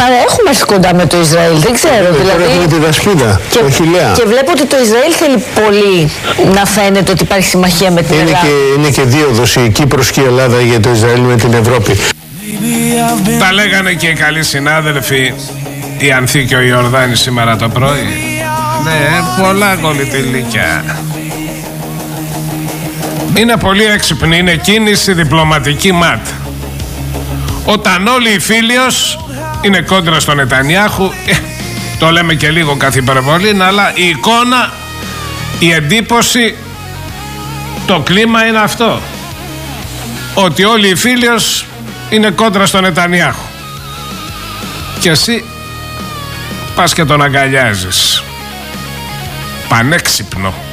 έχουμε έρθει κοντά με το Ισραήλ, δεν ξέρω. Δηλαδή έχουμε τη Δασπίνα, το Χιλέα. Και βλέπω ότι το Ισραήλ θέλει πολύ να φαίνεται ότι υπάρχει συμμαχία με την Ελλάδα. Είναι και δίωδος η Κύπρος και η Ελλάδα για το Ισραήλ με την Ευρώπη. Τα λέγανε και οι καλοί συνάδελφοι, η Ανθή και ο Ιορδάνης σήμερα το πρωί. Ναι, πολλά κολλητηλίκια. Είναι πολύ έξυπνη, είναι κίνηση διπλωματική ματ. Όταν όλοι οι φίλιος είναι κόντρα στον Νετανιάχου, το λέμε και λίγο καθ' υπερβολή, αλλά η εικόνα, η εντύπωση, το κλίμα είναι αυτό. Ότι όλοι οι φίλιος είναι κόντρα στον Νετανιάχου. Και εσύ πας και τον αγκαλιάζεις. Πανέξυπνο.